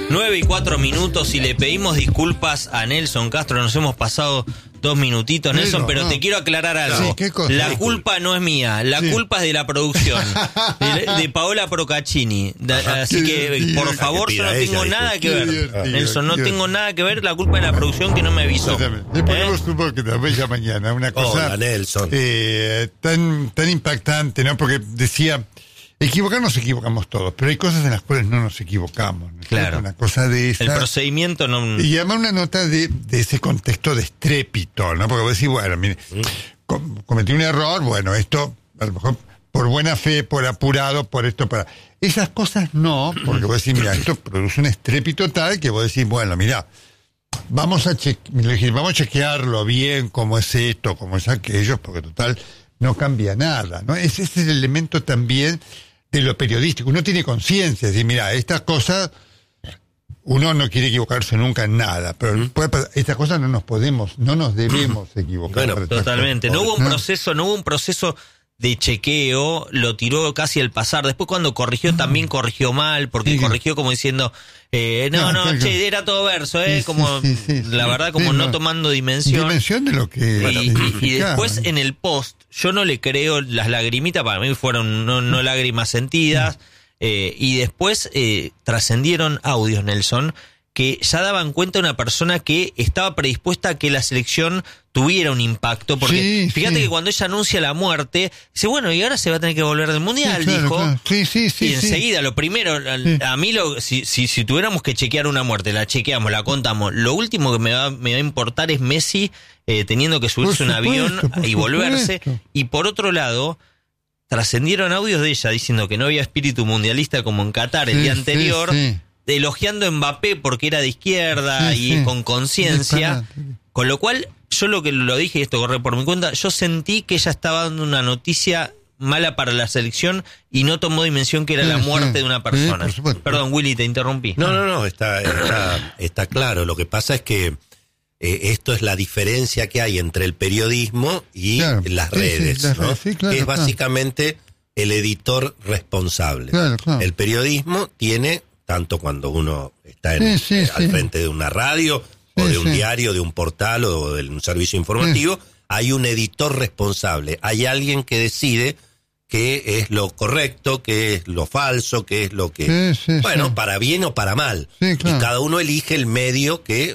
9:04 y le pedimos disculpas a Nelson Castro. Nos hemos pasado 2 minutitos, Nelson, pero te quiero aclarar algo. Sí, ¿qué cosa? La culpa no es mía, la culpa es de la producción, de Paola Procaccini. Así que, por favor, yo no tengo nada que ver. Nelson, no tengo nada que ver, la culpa es de la producción que no me avisó. Le ponemos un poco de bella mañana, una cosa. Hola, Nelson. Tan impactante, ¿no? Porque decía, nos equivocamos todos, pero hay cosas en las cuales no nos equivocamos, ¿no? Claro. Una cosa de esa. El procedimiento no. Y además una nota de ese contexto de estrépito, ¿no? Porque vos decís, bueno, mire, cometí un error, bueno, esto, a lo mejor por buena fe, por apurado, por esto, para. Esas cosas no, porque vos decís, mira, esto produce un estrépito tal que vos decís, bueno, mira, vamos a chequearlo bien, cómo es esto, cómo es aquello, porque total no cambia nada, ¿no? Ese es el elemento también de lo periodístico. Uno tiene conciencia, es decir, mira, estas cosas, uno no quiere equivocarse nunca en nada, pero estas cosas no nos debemos equivocar. Bueno, totalmente. No hubo un proceso de chequeo, lo tiró casi al pasar. Después cuando corrigió también corrigió mal, porque corrigió como diciendo, che, era todo verso, la verdad como no tomando dimensión. Dimensión de lo que y después en el post, yo no le creo, las lagrimitas para mí fueron no lágrimas sentidas, y después trascendieron audios, Nelson, que ya daban cuenta de una persona que estaba predispuesta a que la selección tuviera un impacto, porque fíjate que cuando ella anuncia la muerte, dice, bueno, y ahora se va a tener que volver del Mundial, dijo. Claro. Y enseguida, lo primero, a mí, si tuviéramos que chequear una muerte, la chequeamos, la contamos, lo último que me va a importar es Messi teniendo que subirse a un avión y volverse. Y por otro lado, trascendieron audios de ella diciendo que no había espíritu mundialista como en Qatar el día anterior, elogiando a Mbappé porque era de izquierda y con conciencia, con lo cual yo lo dije, y esto corre por mi cuenta, yo sentí que ella estaba dando una noticia mala para la selección y no tomó dimensión que era la muerte de una persona. Perdón, Willy, te interrumpí. No, está claro. Lo que pasa es que esto es la diferencia que hay entre el periodismo y las redes, ¿no? Que es básicamente el editor responsable. El periodismo tiene, tanto cuando uno está al frente de una radio o de un diario, de un portal o de un servicio informativo, hay un editor responsable, hay alguien que decide qué es lo correcto, qué es lo falso, qué es lo que... para bien o para mal. Y cada uno elige el medio que,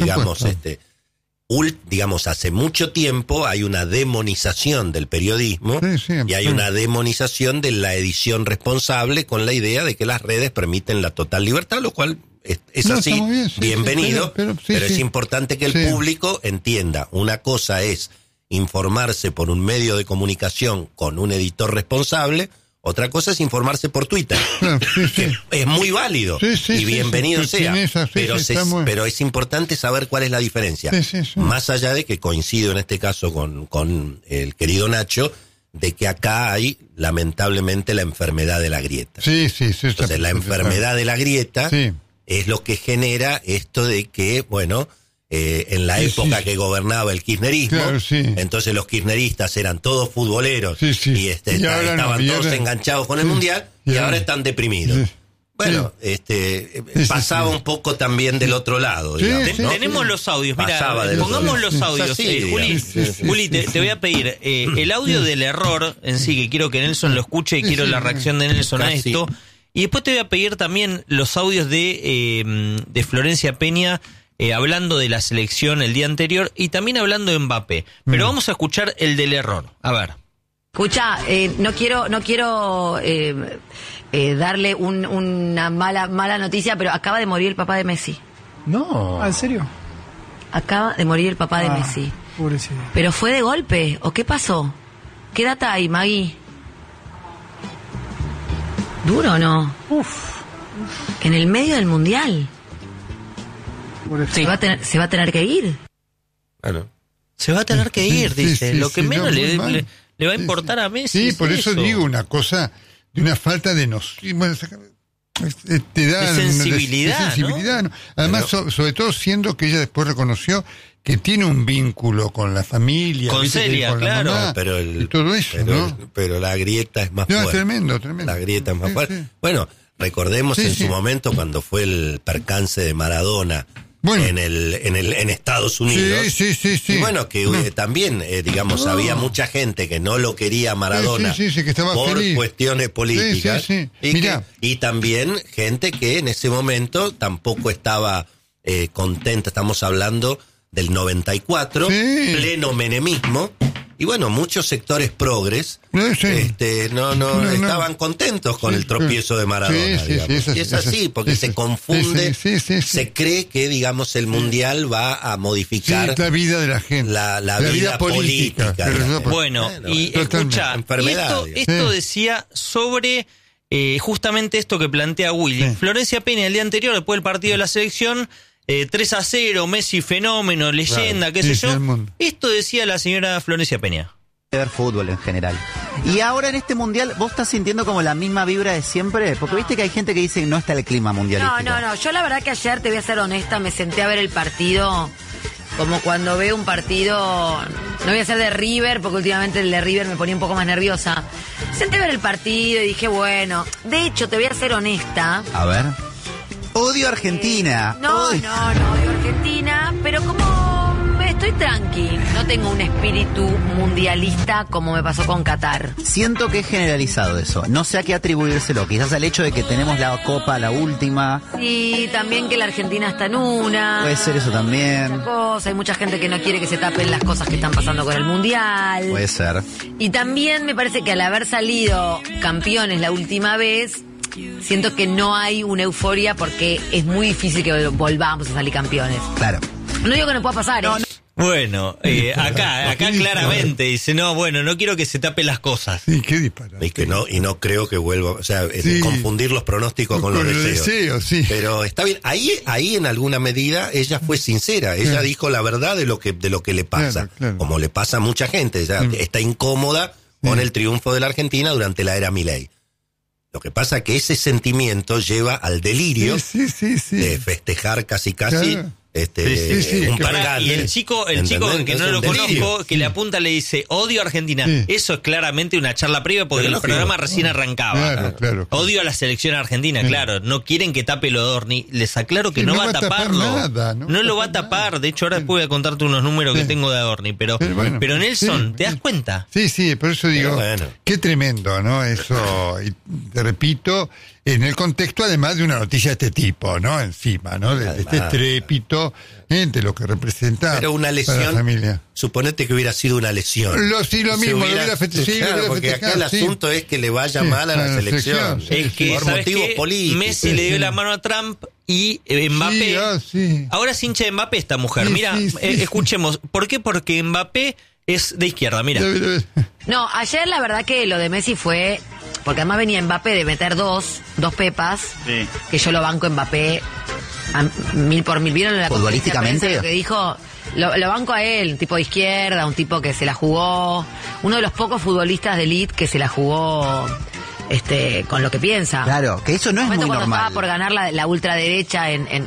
digamos, hace mucho tiempo hay una demonización del periodismo y hay una demonización de la edición responsable con la idea de que las redes permiten la total libertad, lo cual es así, bien, bienvenido, pero es importante que el público entienda, una cosa es informarse por un medio de comunicación con un editor responsable, otra cosa es informarse por Twitter, que es muy válido y bienvenido sea, pero es importante saber cuál es la diferencia, más allá de que coincido en este caso con el querido Nacho, de que acá hay lamentablemente la enfermedad de la grieta. Entonces la enfermedad de la grieta es lo que genera esto de que, en la época que gobernaba el kirchnerismo, entonces los kirchneristas eran todos futboleros y estaban todos enganchados con el Mundial y ahora están deprimidos. Pasaba un poco también del otro lado, digamos, ¿no? Tenemos los audios, mira, pongamos los audios. Juli, te voy a pedir el audio del error en sí, que quiero que Nelson lo escuche y quiero la reacción de Nelson a esto. Y después te voy a pedir también los audios de Florencia Peña, hablando de la selección el día anterior y también hablando de Mbappé. Pero vamos a escuchar el del error. A ver. Escucha, no quiero darle una mala noticia, pero acaba de morir el papá de Messi. No. ¿En serio? Acaba de morir el papá de Messi. Pobrecito. ¿Pero fue de golpe o qué pasó? ¿Qué data hay, Maggie? ¿Duro o no? En el medio del Mundial. Se va a tener que ir. Se va a tener que ir, dice. Lo que menos le va a importar a Messi. Sí, por eso digo una cosa de una falta de noción. Te da de sensibilidad, ¿no? Además, sobre todo siendo que ella después reconoció que tiene un vínculo con la familia, con Celia, con claro, la mamá, pero todo eso, ¿no? Pero la grieta es más fuerte. Tremendo. La grieta es más fuerte. Bueno, Recordemos en su momento cuando fue el percance de Maradona en Estados Unidos. Sí. Y bueno, que también, digamos, había mucha gente que no lo quería Maradona que estaba por feliz. cuestiones políticas. Y también gente que en ese momento tampoco estaba contenta. Estamos hablando del 94, pleno menemismo. Y bueno, muchos sectores progres no estaban contentos con el tropiezo de Maradona. Y es así, porque se confunde, se cree que, digamos, el Mundial va a modificar la vida de la gente. La vida política. Bueno, y escucha, esto decía sobre justamente esto que plantea Willy. Florencia Peña el día anterior, después del partido de la selección, 3-0, Messi fenómeno, leyenda, qué sé yo. Esto decía la señora Florencia Peña. Ver fútbol en general. Y ahora en este mundial, ¿vos estás sintiendo como la misma vibra de siempre? Porque viste que hay gente que dice que no está el clima mundialístico. No. Yo la verdad que ayer, te voy a ser honesta, me senté a ver el partido como cuando veo un partido, no voy a ser de River, porque últimamente el de River me ponía un poco más nerviosa. Senté a ver el partido y dije, bueno, de hecho, te voy a ser honesta. A ver. Odio Argentina. No odio Argentina, pero como estoy tranqui, no tengo un espíritu mundialista como me pasó con Qatar. Siento que es generalizado eso, no sé a qué atribuírselo, quizás al hecho de que tenemos la Copa, la última. Sí, también que la Argentina está en una. Puede ser eso también. Hay mucha gente que no quiere que se tapen las cosas que están pasando con el Mundial. Puede ser. Y también me parece que al haber salido campeones la última vez, siento que no hay una euforia porque es muy difícil que volvamos a salir campeones. Claro. No digo que no pueda pasar, Bueno, acá claramente dice, no quiero que se tapen las cosas. Sí, qué disparate. Y no creo que vuelva, o sea, confundir los pronósticos con los deseos. Sí. Pero está bien, ahí en alguna medida ella fue sincera, ella dijo la verdad de lo que le pasa, claro. Como le pasa a mucha gente, ella está incómoda con el triunfo de la Argentina durante la era Milei. Lo que pasa es que ese sentimiento lleva al delirio de festejar casi. Claro. Un y el chico que no lo conozco, que le apunta, le dice, odio a Argentina. Eso es claramente una charla previa porque el programa recién arrancaba. Claro. Odio a la selección argentina, claro. No quieren que tape lo de Orni. Les aclaro que no va a taparlo. Nada, no lo va a tapar. De hecho, ahora después voy a contarte unos números que tengo de Adorni. Pero Nelson, ¿te das cuenta? Sí, por eso digo, qué tremendo, ¿no? Eso, y te repito, en el contexto además de una noticia de este tipo, ¿no? Encima, ¿no? De este estrépito, de lo que representa una lesión, para la familia. Suponete que hubiera sido una lesión. Lo mismo, lo hubiera festejado. Porque acá el asunto es que le vaya mal a la selección. Es que, por motivos políticos. Messi le dio la mano a Trump y Mbappé. Ahora es hincha de Mbappé esta mujer. Mira, escuchemos. ¿Por qué? Porque Mbappé es de izquierda, mira. No, ayer la verdad que lo de Messi fue... Porque además venía Mbappé de meter dos pepas, que yo lo banco Mbappé a 1000 por 1000. ¿Vieron la futbolísticamente? Lo que dijo, lo banco a él, un tipo de izquierda, un tipo que se la jugó, uno de los pocos futbolistas de elite que se la jugó con lo que piensa. Claro, que eso no es muy normal. Cuando estaba por ganar la ultraderecha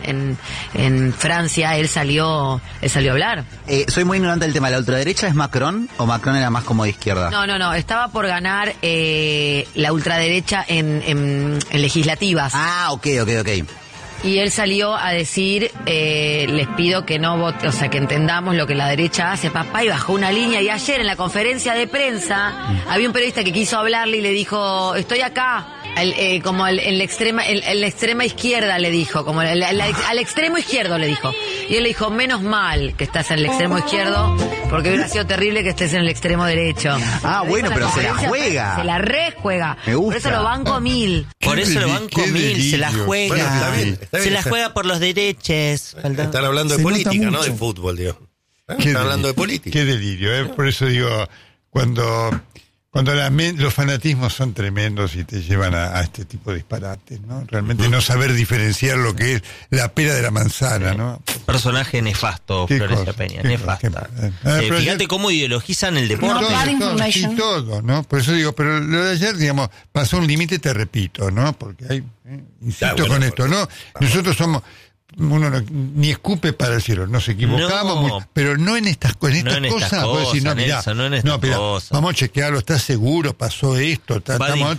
en Francia, él salió a hablar. Soy muy ignorante del tema. ¿La ultraderecha es Macron o Macron era más como de izquierda? No, estaba por ganar la ultraderecha en legislativas. Ah, ok. Y él salió a decir, les pido que no vote, o sea, que entendamos lo que la derecha hace, papá, y bajó una línea. Y ayer en la conferencia de prensa había un periodista que quiso hablarle y le dijo, estoy acá. Como en la extrema izquierda le dijo, como al extremo izquierdo le dijo. Y él le dijo, menos mal que estás en el extremo izquierdo, porque hubiera sido terrible que estés en el extremo derecho. Bueno, pero se la juega. Se la rejuega. Me gusta. Por eso lo banco 1000. Por eso lo banco 1000, se la juega. Bueno, está bien, se la juega por los derechos. Están hablando de política, no de fútbol, digo. Están hablando de política. Qué delirio, Por eso digo, cuando los fanatismos son tremendos y te llevan a este tipo de disparates, ¿no? Realmente no saber diferenciar lo que es la pera de la manzana, ¿no? Personaje nefasto, Florencia Peña, nefasta. Fíjate cómo ideologizan el deporte. Todo, ¿no? Por eso digo, pero lo de ayer, digamos, pasó un límite, te repito, ¿no? Porque hay, insisto con esto, ¿no? Nosotros somos... Uno ni escupe para el cielo, nos equivocamos, pero no en estas cosas. Vamos a chequearlo, ¿estás seguro? ¿Pasó esto? ¿Estamos otro?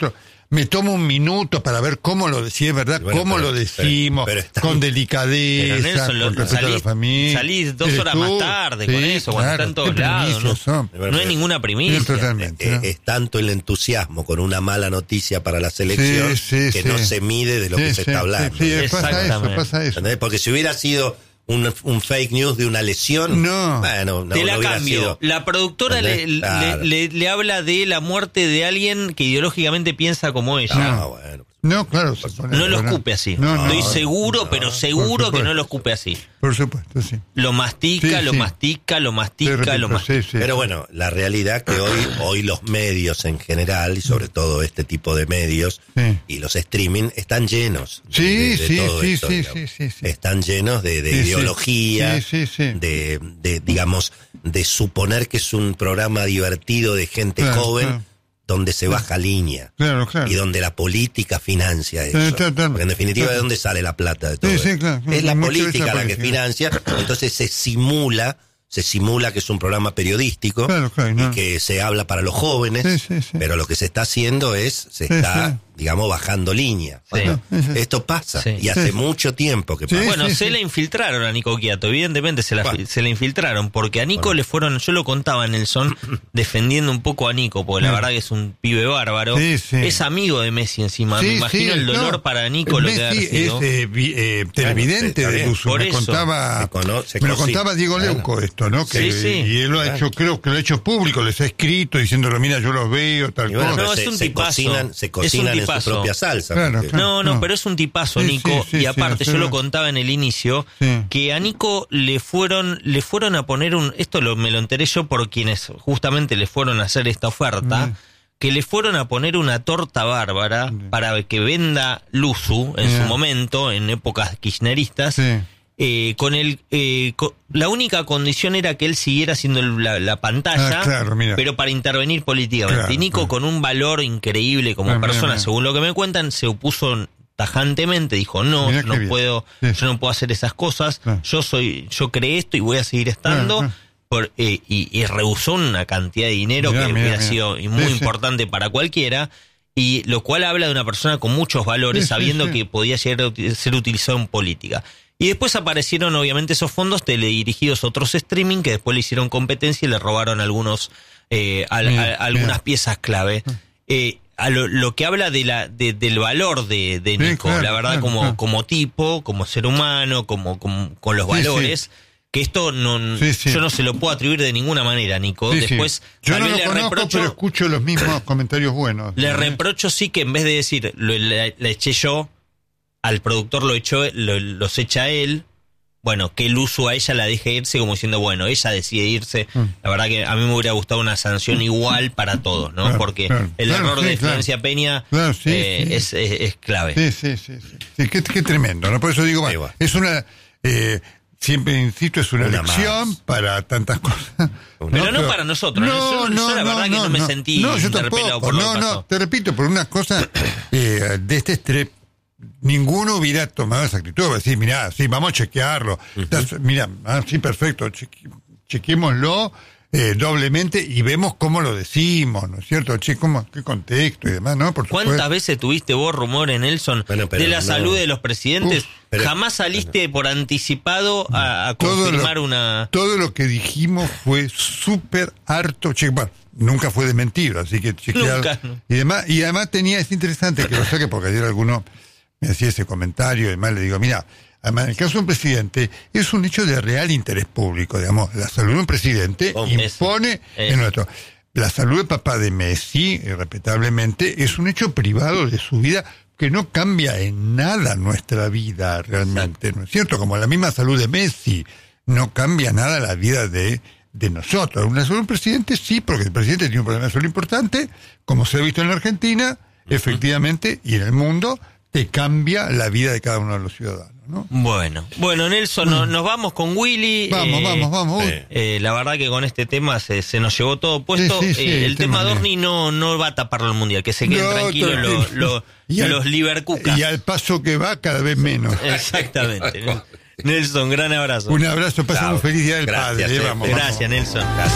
me tomo un minuto para ver cómo lo decimos, ¿verdad? Bueno, cómo lo decimos, con delicadeza, Nelson, con respeto a la familia. Salís 2 horas más tarde con eso, cuando está en todos lados. No hay ninguna primicia. Totalmente, es tanto el entusiasmo con una mala noticia para la selección que no se mide de lo que se está hablando. Pasa eso. ¿Entendés? Porque si hubiera sido un fake news de una lesión, bueno, no te la hubiera cambio. sido. La productora le habla de la muerte de alguien que ideológicamente piensa como ella. No, claro. No lo escupe así. Estoy seguro, pero seguro que no lo escupe así. Por supuesto, sí. Lo mastica, lo mastica. Pero bueno, la realidad que hoy los medios en general, y sobre todo este tipo de medios, y los streaming, están llenos de todo esto. Están llenos de ideología, de digamos, de suponer que es un programa divertido de gente joven, donde se baja línea y donde la política financia eso. Porque en definitiva, ¿de dónde sale la plata de todo eso? Es la política la que financia, entonces se simula que es un programa periodístico y que se habla para los jóvenes, pero lo que se está haciendo digamos, bajando línea. Esto pasa y hace mucho tiempo que pasa. Bueno, se le infiltraron a Nico Quiato, evidentemente se le infiltraron, porque a Nico le fueron, yo lo contaba, Nelson, defendiendo un poco a Nico, porque la verdad que es un pibe bárbaro, es amigo de Messi encima, me imagino el dolor para Nico lo que ha sido. Es televidente de Luzu, me lo contaba Diego Leuco esto, ¿no? Y él lo ha hecho, creo que lo ha hecho público, les ha escrito diciéndolo, mira, yo los veo, tal cosa. No, es un tipazo. Se cocinan en su propia salsa. No, pero es un tipazo, Nico. Y aparte, yo lo contaba en el inicio, que a Nico le fueron a poner esto me lo enteré yo por quienes justamente le fueron a hacer esta oferta, que le fueron a poner una torta bárbara para que venda Luzu en su momento, en épocas kirchneristas. La única condición era que él siguiera haciendo la pantalla, pero para intervenir políticamente. Y Nico, con un valor increíble como persona, según lo que me cuentan, se opuso tajantemente, dijo yo no puedo hacer esas cosas, yo creé esto y voy a seguir estando. Y rehusó una cantidad de dinero que hubiera sido muy importante para cualquiera. Y lo cual habla de una persona con muchos valores, sabiendo que podía llegar a ser utilizado en política. Y después aparecieron obviamente esos fondos teledirigidos a otros streaming que después le hicieron competencia y le robaron algunas piezas clave. Lo que habla del valor de Nico, la verdad, como tipo, como ser humano, con los valores. Que esto yo no se lo puedo atribuir de ninguna manera, Nico. Después, yo no lo conozco, pero escucho los mismos comentarios buenos. Le reprocho que en vez de decir le eché yo, al productor los echa él, bueno, que el uso a ella la deje irse, como diciendo, bueno, ella decide irse. La verdad que a mí me hubiera gustado una sanción igual para todos, ¿no? Porque el error de Florencia Peña es clave. Sí, qué tremendo, ¿no? Por eso digo, es una... siempre insisto, es una lección para tantas cosas. Pero no para nosotros. Yo la verdad que no me sentí interpelado por lo que pasó. Te repito, por una cosa de este estrés, ninguno hubiera tomado esa actitud. Va a decir, mirá, sí, vamos a chequearlo. Mirá, sí, perfecto, chequémoslo doblemente y vemos cómo lo decimos, ¿no es cierto? Qué contexto y demás, ¿no? Por supuesto. ¿Cuántas veces tuviste vos rumores, Nelson, de la salud de los presidentes? Jamás saliste por anticipado a confirmar una... Todo lo que dijimos fue súper harto. Nunca fue de mentira, así que chequear. Nunca, no. Y además es interesante que lo saque, porque ayer alguno me hacía ese comentario y además le digo, mira, además en el caso de un presidente es un hecho de real interés público, digamos, la salud de un presidente impone en nuestro... La salud de papá de Messi, irrespetablemente, es un hecho privado de su vida que no cambia en nada nuestra vida realmente, ¿no es cierto? Como la misma salud de Messi no cambia nada la vida de nosotros. La salud de un presidente sí, porque el presidente tiene un problema de salud importante, como se ha visto en la Argentina, efectivamente, y en el mundo, te cambia la vida de cada uno de los ciudadanos, ¿no? Bueno, Nelson, nos vamos con Willy. Vamos. La verdad que con este tema se nos llevó todo puesto. El tema Dorni no va a taparlo el Mundial, que se queden tranquilos los Livercucas. Y al paso que va, cada vez menos. Exactamente. Nelson, gran abrazo. Un abrazo, pasamos un feliz día del padre. Gracias, Nelson. Gracias.